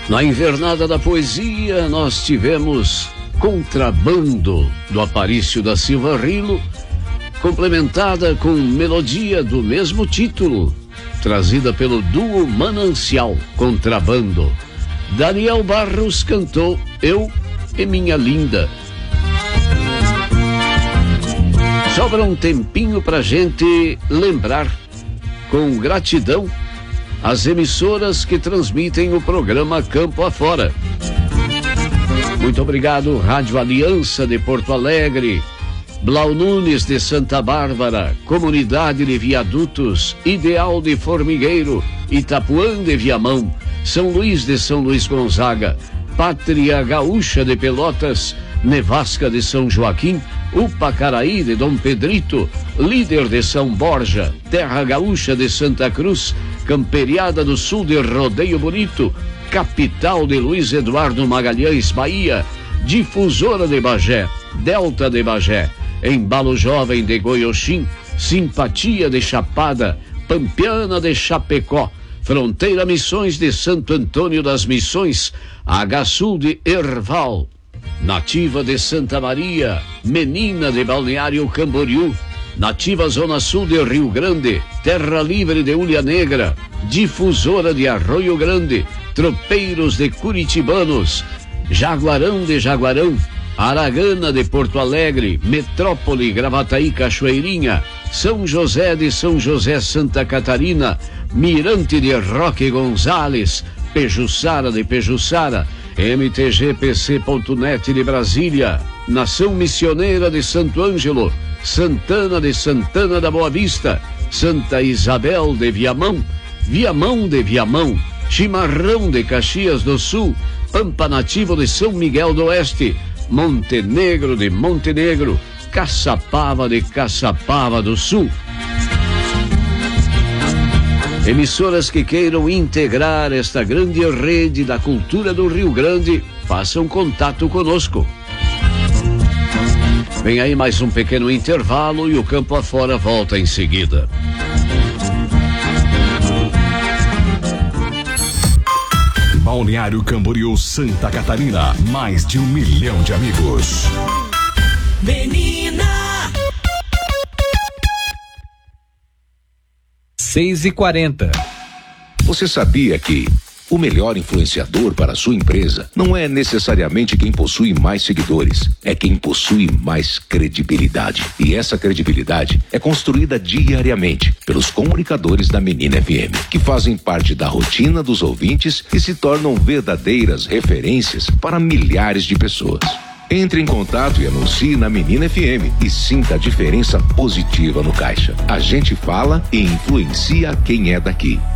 Na invernada da poesia, nós tivemos Contrabando, do Aparício da Silva Rilo, complementada com melodia do mesmo título, trazida pelo duo Manancial, Contrabando. Daniel Barros cantou Eu e Minha Linda. Sobra um tempinho pra gente lembrar, com gratidão, as emissoras que transmitem o programa Campo Afora. Muito obrigado, Rádio Aliança de Porto Alegre, Blau Nunes de Santa Bárbara, Comunidade de Viadutos, Ideal de Formigueiro, Itapuã de Viamão, São Luís de São Luís Gonzaga, Pátria Gaúcha de Pelotas, Nevasca de São Joaquim, Upacaraí de Dom Pedrito, Líder de São Borja, Terra Gaúcha de Santa Cruz, Camperiada do Sul de Rodeio Bonito, Capital de Luiz Eduardo Magalhães, Bahia, Difusora de Bagé, Delta de Bagé, Embalo Jovem de Goioxim, Simpatia de Chapada, Pampiana de Chapecó, Fronteira Missões de Santo Antônio das Missões, Agaçu de Erval, Nativa de Santa Maria, Menina de Balneário Camboriú, Nativa Zona Sul de Rio Grande, Terra Livre de Ulha Negra, Difusora de Arroio Grande, Tropeiros de Curitibanos, Jaguarão de Jaguarão, Aragana de Porto Alegre, Metrópole, Gravataí, Cachoeirinha, São José de São José, Santa Catarina, Mirante de Roque Gonzales, Pejuçara de Pejuçara, mtgpc.net de Brasília, Nação Missioneira de Santo Ângelo, Santana de Santana da Boa Vista, Santa Isabel de Viamão, Viamão de Viamão, Chimarrão de Caxias do Sul, Pampa Nativo de São Miguel do Oeste, Montenegro de Montenegro, Caçapava de Caçapava do Sul. Emissoras que queiram integrar esta grande rede da cultura do Rio Grande, façam contato conosco. Vem aí mais um pequeno intervalo e o Campo Afora volta em seguida. Balneário Camboriú, Santa Catarina, mais de 1 milhão de amigos. Menina! 6h40. Você sabia que o melhor influenciador para a sua empresa não é necessariamente quem possui mais seguidores, é quem possui mais credibilidade. E essa credibilidade é construída diariamente pelos comunicadores da Menina FM, que fazem parte da rotina dos ouvintes e se tornam verdadeiras referências para milhares de pessoas. Entre em contato e anuncie na Menina FM e sinta a diferença positiva no caixa. A gente fala e influencia quem é daqui.